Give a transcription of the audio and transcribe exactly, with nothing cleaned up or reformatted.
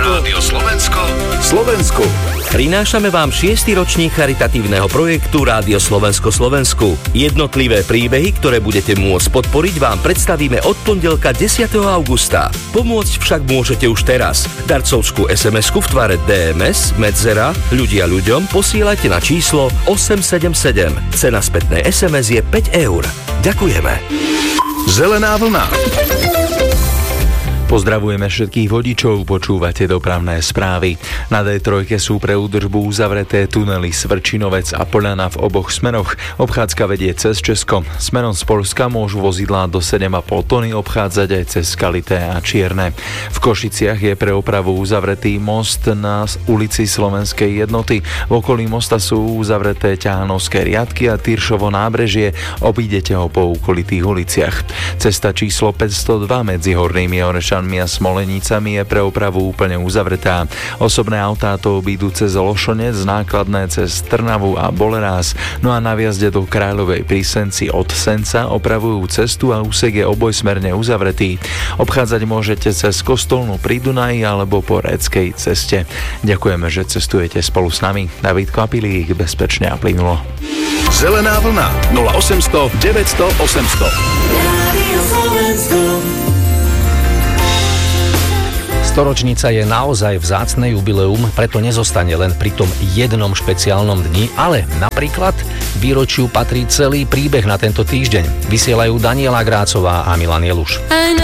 Rádio Slovensko. Slovensku. Prinášame vám šiesty ročník charitatívneho projektu Rádio Slovensko Slovensku. Jednotlivé príbehy, ktoré budete môcť podporiť, vám predstavíme od pondelka desiateho augusta. Pomôcť však môžete už teraz. Darcovskú es em esku v tvare dé em es, medzera, ľudia ľuďom posielajte na číslo osem sedem sedem. Cena spätnej es em es je päť eur. Ďakujeme. Zelená vlna. Pozdravujeme všetkých vodičov, počúvate dopravné správy. Na dé tri sú pre údržbu uzavreté tunely Svrčinovec a Poľana v oboch smeroch. Obchádzka vedie cez Česko. Smerom z Poľska môžu vozidlá do sedem a pol tony obchádzať aj cez Skalité a Čierne. V Košiciach je pre opravu uzavretý most na ulici Slovenskej jednoty. V okolí mosta sú uzavreté ťahanovské riadky a Tyršovo nábrežie. Obídete ho po okolitých uliciach. Cesta číslo päťstodva medzi Hornými Orešami a Smolenicami je pre opravu úplne uzavretá. Osobné autá to obídu cez Lošonec, nákladné cez Trnavu a Bolerás. No a na viazde do Kráľovej pri Senci od Senca opravujú cestu a úsek je obojsmerne uzavretý. Obchádzať môžete cez Kostolnú pri Dunaji alebo po Réckej ceste. Ďakujeme, že cestujete spolu s nami. David Kvapilík, bezpečne a plynulo. Zelená vlna nula osemsto deväťsto osemsto. Storočnica je naozaj vzácne jubileum, preto nezostane len pri tom jednom špeciálnom dni, ale napríklad výročiu patrí celý príbeh na tento týždeň. Vysielajú Daniela Grácová a Milan Jeluš.